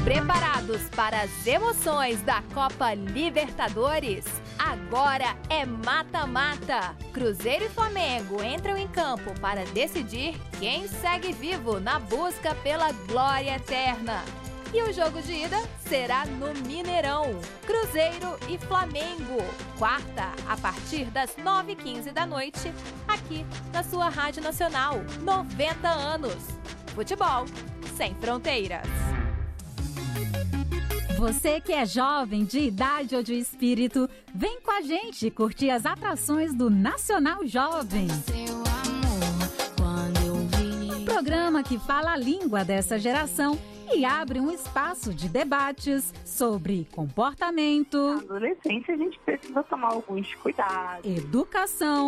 Preparados para as emoções da Copa Libertadores? Agora é mata-mata! Cruzeiro e Flamengo entram em campo para decidir quem segue vivo na busca pela glória eterna. E o jogo de ida será no Mineirão. Cruzeiro e Flamengo. Quarta, a partir das 9h15 da noite, aqui na sua Rádio Nacional. 90 anos. Futebol sem fronteiras. Você que é jovem, de idade ou de espírito, vem com a gente curtir as atrações do Nacional Jovem. Programa que fala a língua dessa geração e abre um espaço de debates sobre comportamento, na adolescência a gente precisa tomar alguns cuidados, educação,